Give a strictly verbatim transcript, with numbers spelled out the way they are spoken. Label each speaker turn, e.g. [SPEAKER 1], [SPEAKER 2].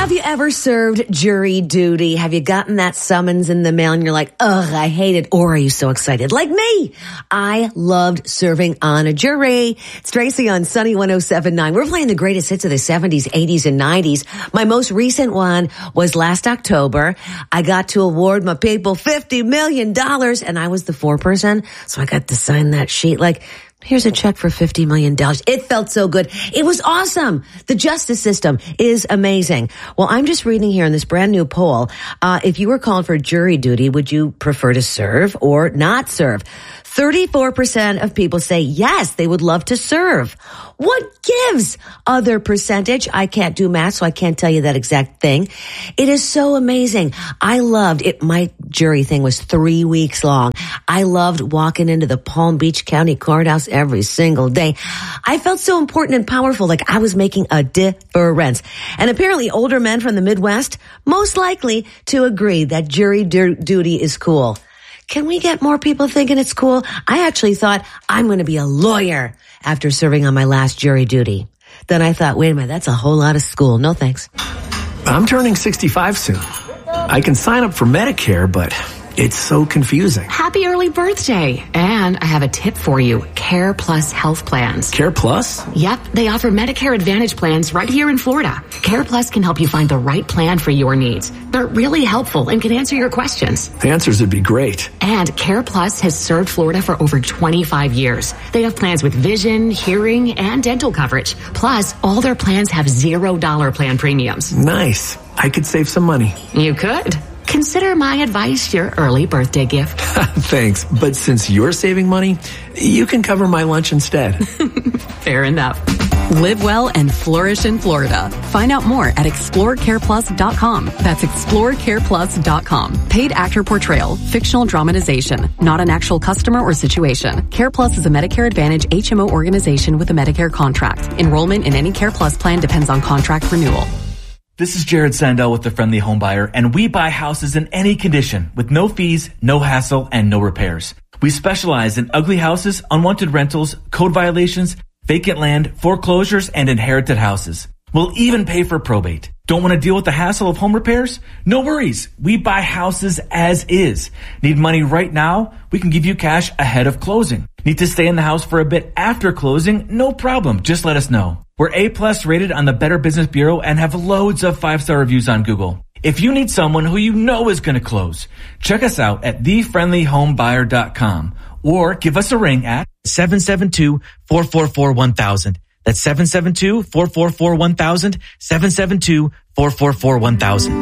[SPEAKER 1] Have you ever served jury duty? Have you gotten that summons in the mail and you're like, ugh, I hate it? Or are you so excited? Like me, I loved serving on a jury. It's Tracy on Sunny one oh seven point nine. We're playing the greatest hits of the seventies, eighties, and nineties. My most recent one was last October. I got to award my people fifty million dollars, and I was the foreperson, so I got to sign that sheet like, here's a check for fifty million dollars. It felt so good. It was awesome. The justice system is amazing. Well, I'm just reading here in this brand new poll. Uh, if you were called for jury duty, would you prefer to serve or not serve? thirty-four percent of people say yes, they would love to serve. What gives? Other percentage? I can't do math, so I can't tell you that exact thing. It is so amazing. I loved it. My jury thing was three weeks long. I loved walking into the Palm Beach County Courthouse every single day. I felt so important and powerful, like I was making a difference. And apparently older men from the Midwest, most likely to agree that jury du- duty is cool. Can we get more people thinking it's cool? I actually thought I'm going to be a lawyer after serving on my last jury duty. Then I thought, wait a minute, that's a whole lot of school. No thanks.
[SPEAKER 2] I'm turning sixty-five soon. I can sign up for Medicare, but it's so confusing.
[SPEAKER 3] Happy early birthday. And I have a tip for you. Care Plus Health Plans.
[SPEAKER 2] Care Plus?
[SPEAKER 3] Yep, they offer Medicare Advantage plans right here in Florida. Care Plus can help you find the right plan for your needs. They're really helpful and can answer your questions.
[SPEAKER 2] The answers would be great.
[SPEAKER 3] And Care Plus has served Florida for over twenty-five years. They have plans with vision, hearing, and dental coverage. Plus, all their plans have zero dollar plan premiums.
[SPEAKER 2] Nice. I could save some money.
[SPEAKER 3] You could. Consider my advice your early birthday gift.
[SPEAKER 2] Thanks, but since you're saving money, you can cover my lunch instead.
[SPEAKER 3] Fair enough.
[SPEAKER 4] Live well and flourish in Florida. Find out more at explore care plus dot com. That's explore care plus dot com. Paid actor portrayal, fictional dramatization, not an actual customer or situation. Care Plus is a Medicare Advantage H M O organization with a Medicare contract. Enrollment in any Care Plus plan depends on contract renewal.
[SPEAKER 5] This is Jared Sandell with The Friendly Home Buyer, and we buy houses in any condition with no fees, no hassle, and no repairs. We specialize in ugly houses, unwanted rentals, code violations, vacant land, foreclosures, and inherited houses. We'll even pay for probate. Don't want to deal with the hassle of home repairs? No worries. We buy houses as is. Need money right now? We can give you cash ahead of closing. Need to stay in the house for a bit after closing? No problem. Just let us know. We're A-plus rated on the Better Business Bureau and have loads of five-star reviews on Google. If you need someone who you know is going to close, check us out at the friendly home buyer dot com or give us a ring at seven seven two, four four four, one thousand. That's seven seven two, four four four, one thousand, seven seven two, four four four, one thousand.